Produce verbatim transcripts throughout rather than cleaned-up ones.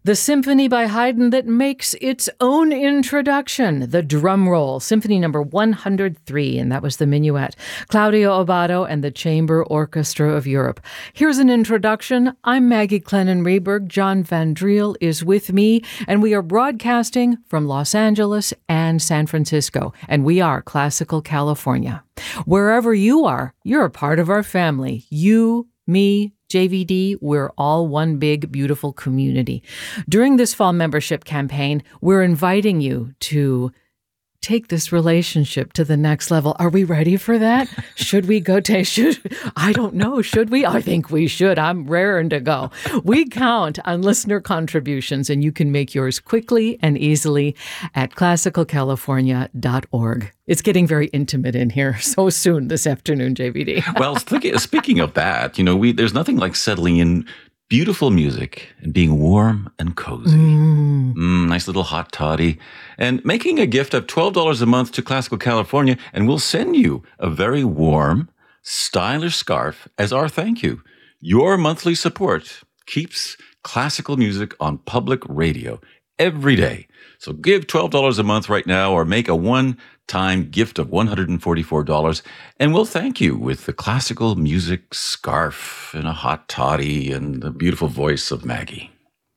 The symphony by Haydn that makes its own introduction, the drum roll, Symphony number one hundred three, and that was the Minuet, Claudio Abbado and the Chamber Orchestra of Europe. Here's an introduction. I'm Maggie Clennon-Reberg. John Van Driel is with me, and we are broadcasting from Los Angeles and San Francisco, and we are Classical California. Wherever you are, you're a part of our family. You, me, J V D, we're all one big, beautiful community. During this fall membership campaign, we're inviting you to take this relationship to the next level. Are we ready for that? Should we go take, should, I don't know, should we? I think we should. I'm raring to go. We count on listener contributions, and you can make yours quickly and easily at classical california dot org. It's getting very intimate in here so soon this afternoon, J V D. Well, speaking of that, you know, we there's nothing like settling in beautiful music and being warm and cozy. Mm. Mm, nice little hot toddy. And making a gift of twelve dollars a month to Classical California, and we'll send you a very warm, stylish scarf as our thank you. Your monthly support keeps classical music on public radio every day. So give twelve dollars a month right now, or make a one-time gift of one hundred forty-four dollars, and we'll thank you with the classical music scarf and a hot toddy and the beautiful voice of Maggie.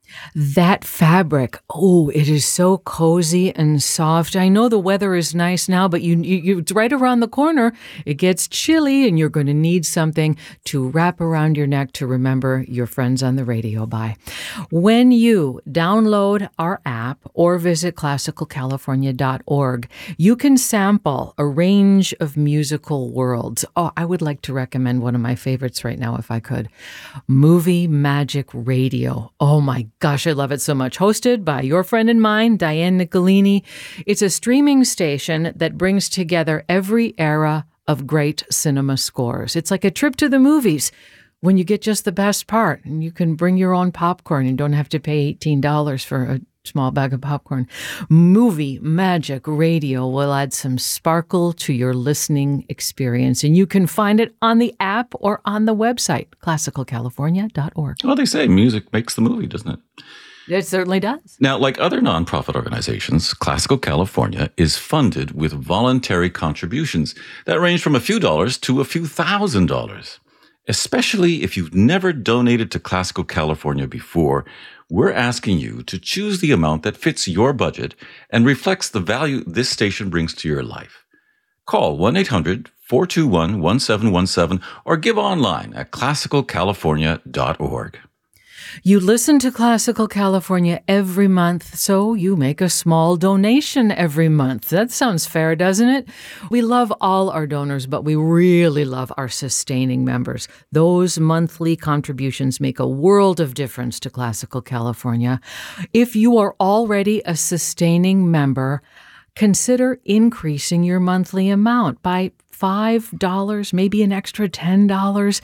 That fabric, oh, it is so cozy and soft. I know the weather is nice now, but you, you, you it's right around the corner. It gets chilly, and you're going to need something to wrap around your neck to remember your friends on the radio by. When you download our app or visit classical california dot org, you can sample a range of musical worlds. Oh, I would like to recommend one of my favorites right now, if I could. Movie Magic Radio. Oh, my God. Gosh, I love it so much. Hosted by your friend and mine, Diane Nicolini. It's a streaming station that brings together every era of great cinema scores. It's like a trip to the movies when you get just the best part, and you can bring your own popcorn and don't have to pay eighteen dollars for a small bag of popcorn. Movie Magic Radio will add some sparkle to your listening experience, and you can find it on the app or on the website, classical california dot org. Well, they say music makes the movie, doesn't it? It certainly does. Now, like other nonprofit organizations, Classical California is funded with voluntary contributions that range from a few dollars to a few thousand dollars. Especially if you've never donated to Classical California before, we're asking you to choose the amount that fits your budget and reflects the value this station brings to your life. Call one eight hundred four two one one seven one seven or give online at classical california dot org. You listen to Classical California every month, so you make a small donation every month. That sounds fair, doesn't it? We love all our donors, but we really love our sustaining members. Those monthly contributions make a world of difference to Classical California. If you are already a sustaining member, consider increasing your monthly amount by five dollars, maybe an extra ten dollars.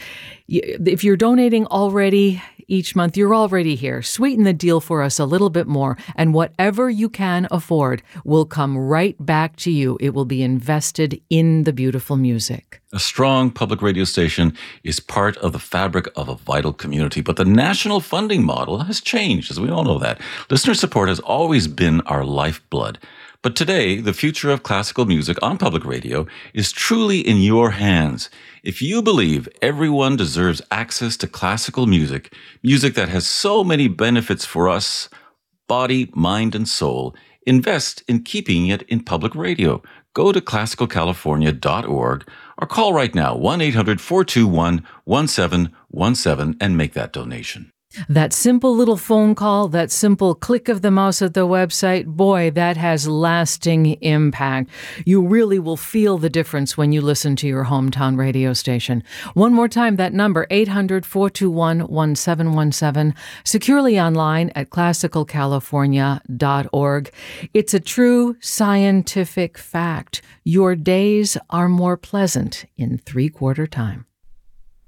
If you're donating already each month, you're already here. Sweeten the deal for us a little bit more, and whatever you can afford will come right back to you. It will be invested in the beautiful music. A strong public radio station is part of the fabric of a vital community, but the national funding model has changed, as we all know that. Listener support has always been our lifeblood. But today, the future of classical music on public radio is truly in your hands. If you believe everyone deserves access to classical music, music that has so many benefits for us, body, mind, and soul, invest in keeping it in public radio. Go to classical california dot org or call right now, one eight hundred four two one one seven one seven, and make that donation. That simple little phone call, that simple click of the mouse at the website, boy, that has lasting impact. You really will feel the difference when you listen to your hometown radio station. One more time, that number, eight hundred four two one one seven one seven, securely online at classical california dot org. It's a true scientific fact. Your days are more pleasant in three-quarter time.